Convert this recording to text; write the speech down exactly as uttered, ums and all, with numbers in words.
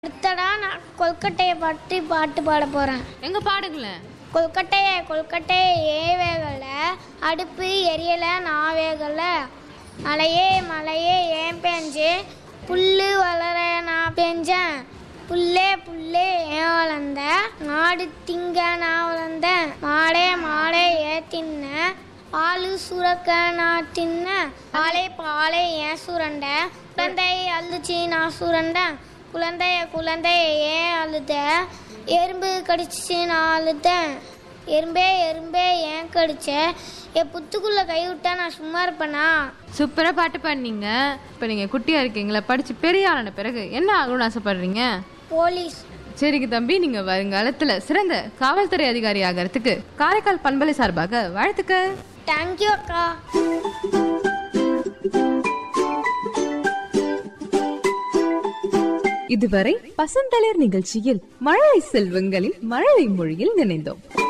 அடுத்தடா நான் கொல்கட்டையை பற்றி பாட்டு பாட போகிறேன். எங்க பாடுங்களேன். கொல்கட்டையை கொல்கட்டையை ஏ வேகலை, அடுப்பு எரியலை நான் வேகலை, மலையே மலையே ஏன் பெஞ்சே, புல்லு வளர நான் பெஞ்சேன், புல்லே புல்லே ஏன் வளர்ந்த, நாடு திங்க நான் வளர்ந்தேன், மாடே மாடே ஏன் தின்ன, பாலு சுரக்க நான் தின்ன, பாலை பாலை ஏன் சுரண்ட, குழந்தை அழுச்சி நான் சுரண்டேன், குழந்தைய குழந்தைய ஏன் அழுத, எறும்பு கடிச்சிச்சு நான் அழுதேன், எறும்பே எறும்பே ஏன் கடிச்ச, என் புத்துக்குள்ளே கை விட்டா நான் சும்மா இருப்பேனா? சூப்பரா பாட்டு பாடினீங்க. இப்போ நீங்க குட்டியா இருக்கீங்களா, படிச்சு பெரிய ஆளான பிறகு என்ன ஆகணும்னு ஆசைப்படுறீங்க? போலீஸ். சரிங்க தம்பி, நீங்க வருங்காலத்துல சிறந்த காவல்துறை அதிகாரி ஆகிறதுக்கு காரைக்கால் பண்பலை சார்பாக வாழ்த்துக்கள். தேங்க்யூ அக்கா. இதுவரை பசந்தளிர் நிகழ்ச்சியில் மழலை செல்வங்களின் மழலை மொழியில் நினைந்தோம்.